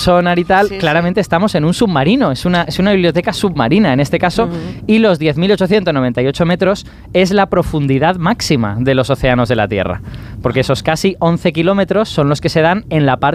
sonar y tal, claramente estamos en un submarino, es una biblioteca submarina en este caso, y los 10.898 metros es la profundidad máxima de los océanos de la Tierra, porque esos casi 11 kilómetros son los que se dan en la parte